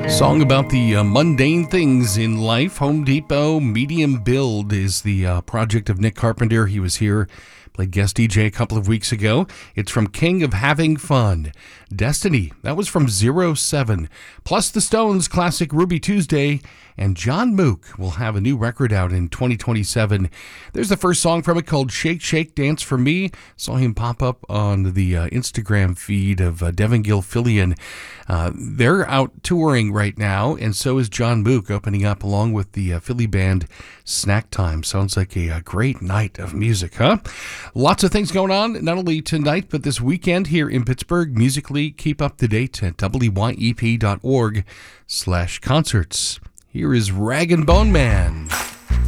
Song about the mundane things in life. Home Depot Medium Build is the project of Nick Carpenter. He was here, played guest DJ a couple of weeks ago. It's from King of Having Fun. Destiny, that was from 07. Plus the Stones' classic Ruby Tuesday. And John Mook will have a new record out in 2027. There's the first song from it called Shake, Shake, Dance for Me. Saw him pop up on the Instagram feed of Devin Gilfillian. They're out touring right now, and so is John Mook opening up along with the Philly band Snack Time. Sounds like a great night of music, huh? Lots of things going on, not only tonight, but this weekend here in Pittsburgh. Musically, keep up to date at wyep.org/concerts. Here is Rag and Bone Man.